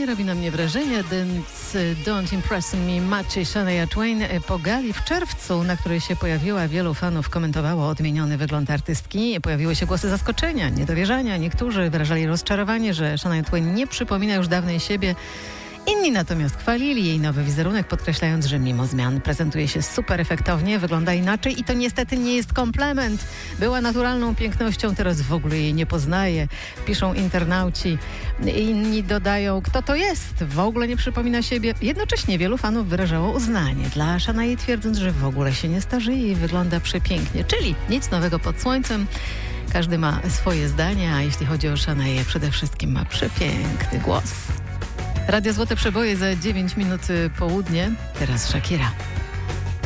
robi na mnie wrażenie. Don't Impress Me Much i Shania Twain po gali w czerwcu, na której się pojawiła. Wielu fanów komentowało odmieniony wygląd artystki. Pojawiły się głosy zaskoczenia, niedowierzania. Niektórzy wyrażali rozczarowanie, że Shania Twain nie przypomina już dawnej siebie. Inni natomiast chwalili jej nowy wizerunek, podkreślając, że mimo zmian prezentuje się super efektownie, wygląda inaczej i to niestety nie jest komplement. Była naturalną pięknością, teraz w ogóle jej nie poznaje, piszą internauci. Inni dodają, kto to jest, w ogóle nie przypomina siebie. Jednocześnie wielu fanów wyrażało uznanie dla Shanii, twierdząc, że w ogóle się nie starzeje i wygląda przepięknie. Czyli nic nowego pod słońcem. Każdy ma swoje zdania, a jeśli chodzi o Shanię, przede wszystkim ma przepiękny głos. Radio Złote Przeboje za 9 minut południe. Teraz Shakira.